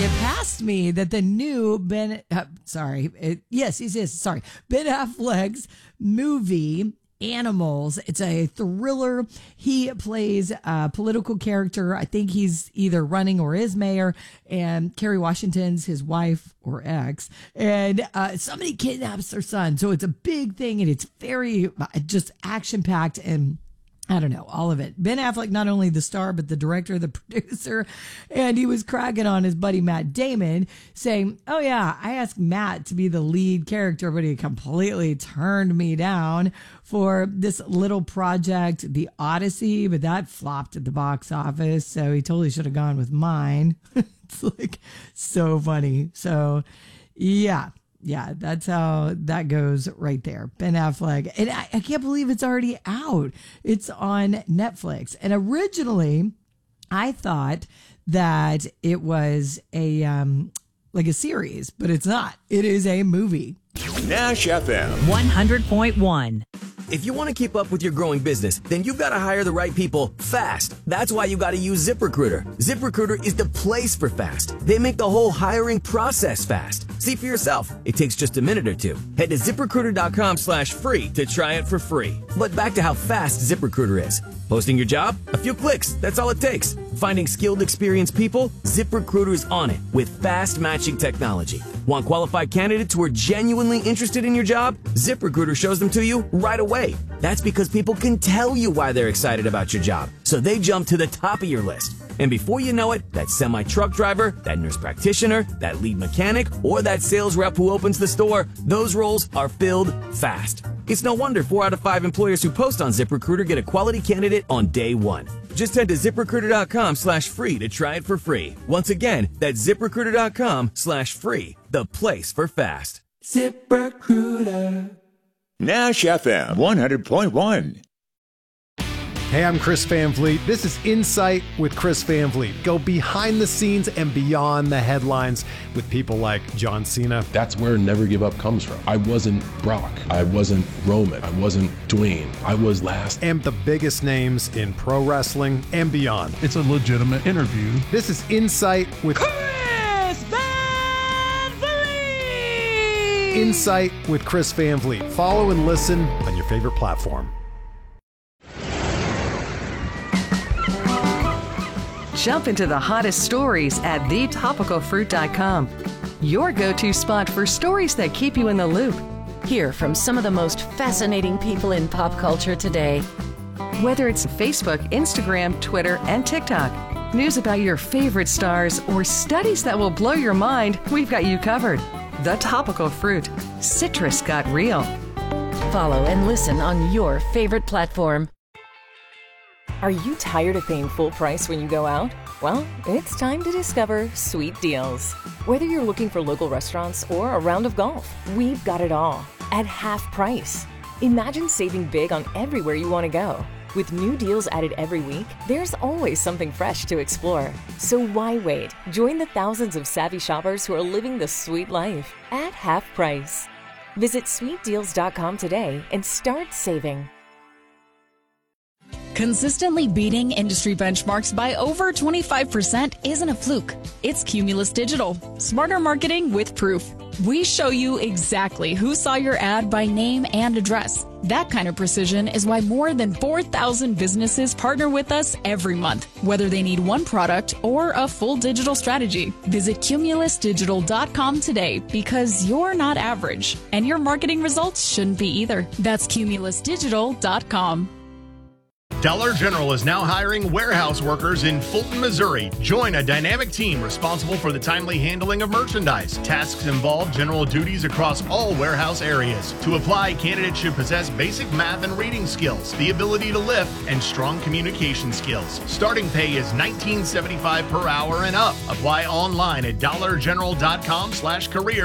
it past me that the new Ben Affleck's movie Animals. It's a thriller. He plays a political character. I think he's either running or is mayor, and Kerry Washington's his wife or ex, and somebody kidnaps their son. So it's a big thing, and it's very just action packed, and I don't know, all of it. Ben Affleck, not only the star, but the director, the producer, and he was cracking on his buddy Matt Damon, saying, oh yeah, I asked Matt to be the lead character, but he completely turned me down for this little project, The Odyssey, but that flopped at the box office, so he totally should have gone with mine. It's like so funny. So yeah, that's how that goes right there. Ben Affleck. And I can't believe it's already out. It's on Netflix. And originally, I thought that it was a series, but it's not. It is a movie. Nash FM 100.1. If you want to keep up with your growing business, then you've got to hire the right people fast. That's why you got to use ZipRecruiter. ZipRecruiter is the place for fast. They make the whole hiring process fast. See for yourself. It takes just a minute or two. Head to ZipRecruiter.com/free to try it for free. But back to how fast ZipRecruiter is. Posting your job? A few clicks. That's all it takes. Finding skilled, experienced people? ZipRecruiter is on it with fast matching technology. Want qualified candidates who are genuinely interested in your job? ZipRecruiter shows them to you right away. That's because people can tell you why they're excited about your job, so they jump to the top of your list. And before you know it, that semi-truck driver, that nurse practitioner, that lead mechanic, or that sales rep who opens the store, those roles are filled fast. It's no wonder 4 out of 5 employers who post on ZipRecruiter get a quality candidate on day one. Just head to ZipRecruiter.com/free to try it for free. Once again, that's ZipRecruiter.com/free, the place for fast. ZipRecruiter. Nash FM 100.1. Hey, I'm Chris Van Vliet. This is Insight with Chris Van Vliet. Go behind the scenes and beyond the headlines with people like John Cena. That's where Never Give Up comes from. I wasn't Brock. I wasn't Roman. I wasn't Dwayne. I was last. And the biggest names in pro wrestling and beyond. It's a legitimate interview. This is Insight with Chris Van Vliet! Insight with Chris Van Vliet. Follow and listen on your favorite platform. Jump into the hottest stories at thetopicalfruit.com. Your go-to spot for stories that keep you in the loop. Hear from some of the most fascinating people in pop culture today. Whether it's Facebook, Instagram, Twitter, and TikTok, news about your favorite stars, or studies that will blow your mind, we've got you covered. The Topical Fruit. Citrus got real. Follow and listen on your favorite platform. Are you tired of paying full price when you go out? Well, it's time to discover Sweet Deals. Whether you're looking for local restaurants or a round of golf, we've got it all at half price. Imagine saving big on everywhere you want to go. With new deals added every week, there's always something fresh to explore. So why wait? Join the thousands of savvy shoppers who are living the sweet life at half price. Visit sweetdeals.com today and start saving. Consistently beating industry benchmarks by over 25% isn't a fluke. It's Cumulus Digital. Smarter marketing with proof. We show you exactly who saw your ad by name and address. That kind of precision is why more than 4,000 businesses partner with us every month, whether they need one product or a full digital strategy. Visit cumulusdigital.com today because you're not average, and your marketing results shouldn't be either. That's cumulusdigital.com. Dollar General is now hiring warehouse workers in Fulton, Missouri. Join a dynamic team responsible for the timely handling of merchandise. Tasks involve general duties across all warehouse areas. To apply, candidates should possess basic math and reading skills, the ability to lift, and strong communication skills. Starting pay is $19.75 per hour and up. Apply online at dollargeneral.com/career